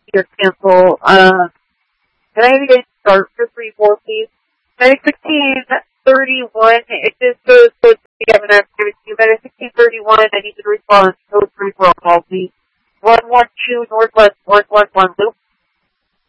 your cancel. Can I have you guys start for 3-4, please? 1631, it just goes code 3, have an activity. 1631, I need you to respond to code 3 for a call, please. 112 Northwest 111 Loop.